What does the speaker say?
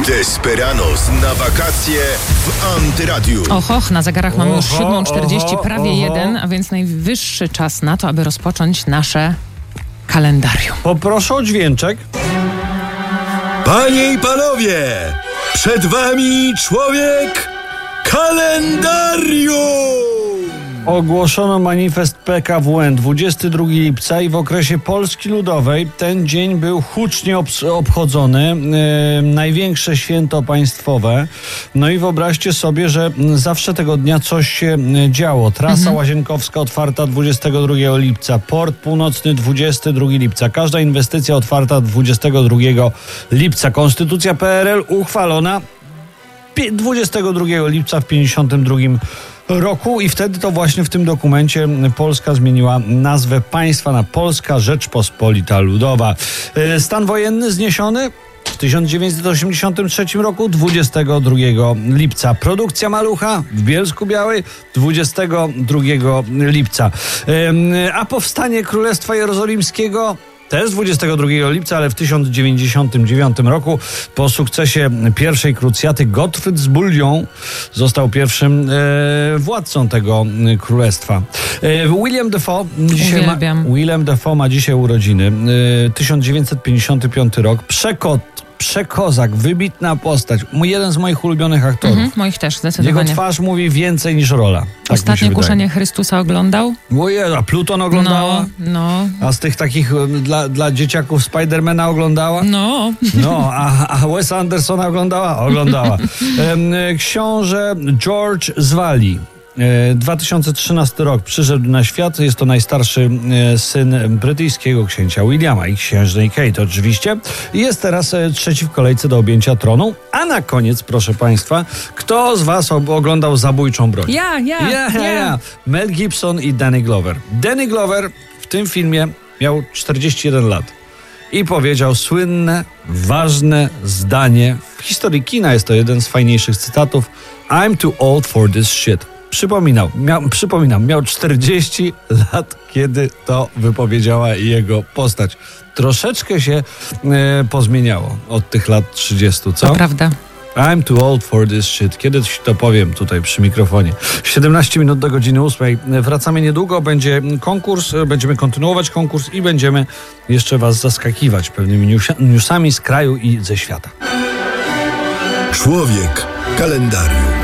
Desperados na wakacje w Antyradiu. Och, na zegarach mamy już 7:40, prawie 1, a więc najwyższy czas na to, aby rozpocząć nasze kalendarium. Poproszę o dźwięczek. Panie i panowie, przed wami człowiek kalendarium! Ogłoszono manifest PKWN 22 lipca i w okresie Polski Ludowej ten dzień był hucznie obchodzony. Największe święto państwowe. No i wyobraźcie sobie, że zawsze tego dnia coś się działo. Trasa Łazienkowska otwarta 22 lipca, Port Północny 22 lipca. Każda inwestycja otwarta 22 lipca. Konstytucja PRL uchwalona 22 lipca w 52 roku i wtedy to właśnie w tym dokumencie Polska zmieniła nazwę państwa na Polska Rzeczpospolita Ludowa. Stan wojenny zniesiony w 1983 roku 22 lipca. Produkcja Malucha w Bielsku-Białej 22 lipca. A powstanie Królestwa Jerozolimskiego też 22 lipca, ale w 1099 roku po sukcesie pierwszej krucjaty Gottfried z Bouillon został pierwszym władcą tego królestwa. William Dafoe ma dzisiaj urodziny. 1955 rok. Przekozak, wybitna postać. Jeden z moich ulubionych aktorów. Moich też, zdecydowanie. Jego twarz mówi więcej niż rola. Tak Ostatnie Kuszenie Chrystusa oglądał? A Pluton oglądała? No. A z tych takich dla dzieciaków Spidermana oglądała? No. A Wesa Andersona oglądała? Oglądała. Książę George z Walii. 2013 rok przyszedł na świat. Jest to najstarszy syn brytyjskiego księcia Williama i księżnej Kate oczywiście. Jest teraz trzeci w kolejce do objęcia tronu. A na koniec, proszę państwa, kto z was oglądał Zabójczą broń? Ja. Mel Gibson i Danny Glover. Danny Glover w tym filmie miał 41 lat i powiedział słynne, ważne zdanie. W historii kina jest to jeden z fajniejszych cytatów. I'm too old for this shit. Przypominam, miał 40 lat, kiedy to wypowiedziała jego postać. Troszeczkę się pozmieniało od tych lat 30, co? To prawda. I'm too old for this shit. Kiedyś to powiem tutaj przy mikrofonie. 17 minut do godziny 8. Wracamy niedługo, będzie konkurs, będziemy kontynuować konkurs i będziemy jeszcze was zaskakiwać pewnymi newsami z kraju i ze świata. Człowiek kalendarium.